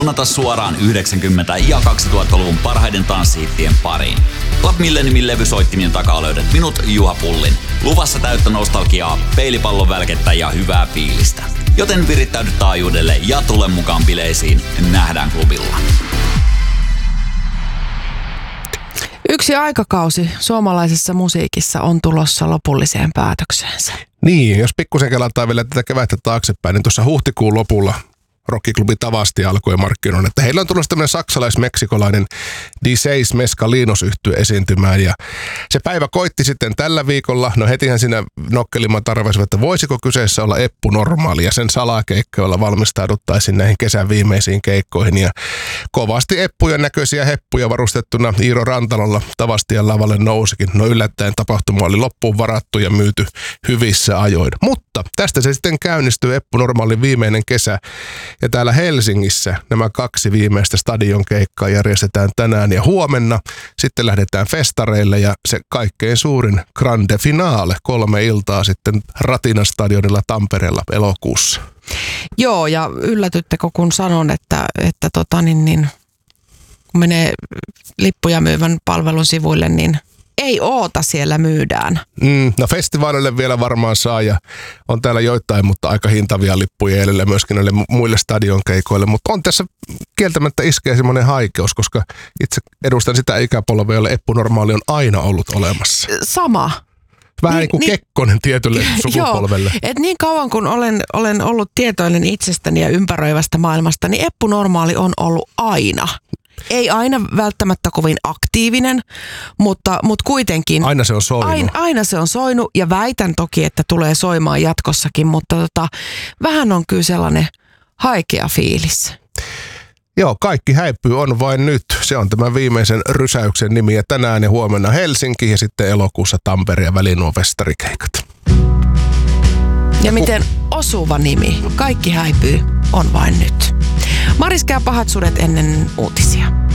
Suunnata suoraan 90- ja 2000-luvun parhaiden tanssihittien pariin. Club Milleniumin levysoittimien takaa löydät minut, Juha Pullin. Luvassa täyttä nostalgiaa, peilipallon välkettä ja hyvää fiilistä. Joten virittäydy taajuudelle ja tule mukaan bileisiin. Nähdään klubilla. Yksi aikakausi suomalaisessa musiikissa on tulossa lopulliseen päätökseensä. Niin, jos pikkusen kelataan vielä tätä kevättä taaksepäin, niin tuossa huhtikuun lopulla rockiklubi Tavasti alkoi markkinoida, että heillä on tullut tämmöinen saksalais-meksikolainen D6 Mescalinos-yhtye esiintymään, ja se päivä koitti sitten tällä viikolla. No hetihän siinä nokkelimmat arvasivat, että voisiko kyseessä olla Eppu Normaali, ja sen salakeikkoilla valmistauduttaisiin näihin kesän viimeisiin keikkoihin, ja kovasti Eppujen näköisiä heppuja varustettuna Iiro Rantalolla Tavastien lavalle nousikin. No yllättäen tapahtuma oli loppuun varattu ja myyty hyvissä ajoin. Mutta tästä se sitten käynnistyy Eppu Normaalin viimeinen kesä. Ja täällä Helsingissä nämä 2 viimeistä stadionkeikkaa järjestetään tänään ja huomenna. Sitten lähdetään festareille ja se kaikkein suurin grande finale 3 iltaa sitten Ratina-stadionilla Tampereella elokuussa. Joo, ja yllätyttekö kun sanon, että kun menee lippuja myyvän palvelun sivuille, niin ei oota, siellä myydään. No festivaalille vielä varmaan saa ja on täällä joitain, mutta aika hintavia lippuja edellä myöskin näille muille stadionkeikoille. Mutta on tässä kieltämättä iskee semmoinen haikeus, koska itse edustan sitä ikäpolvea, jolle Eppu Normaali on aina ollut olemassa. Sama. Vähän niin kuin Kekkonen tietylle sukupolvelle. Joo, että niin kauan kun olen ollut tietoinen itsestäni ja ympäröivästä maailmasta, niin Eppu Normaali on ollut aina. Ei aina välttämättä kovin aktiivinen, mutta kuitenkin. Aina se on soinut. Aina se on soinut ja väitän toki, että tulee soimaan jatkossakin, mutta vähän on kyllä sellainen haikea fiilis. Joo, kaikki häipyy on vain nyt. Se on tämän viimeisen rysäyksen nimi ja tänään ja huomenna Helsinki ja sitten elokuussa Tampere ja väliin nuo festarikeikat. Ja miten osuva nimi, kaikki häipyy on vain nyt. Mariska ja pahat sudet ennen uutisia.